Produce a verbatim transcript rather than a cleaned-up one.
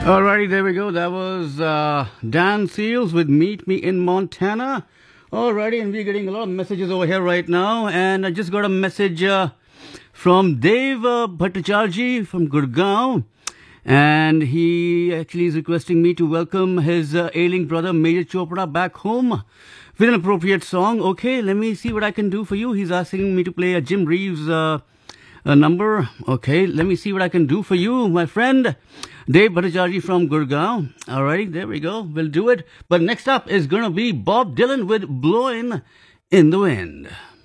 Alrighty, there we go. That was uh, Dan Seals with Meet Me in Montana. Alrighty, and we're getting a lot of messages over here right now. And I just got a message uh, from Dave uh, Bhattacharjee from Gurgaon. And he actually is requesting me to welcome his uh, ailing brother Major Chopra back home with an appropriate song. Okay, let me see what I can do for you. He's asking me to play a Jim Reeves uh, a number. Okay, let me see what I can do for you, my friend. Dave Bhattacharjee from Gurgaon. Alrighty, there we go. We'll do it. But next up is going to be Bob Dylan with Blowin' in the Wind.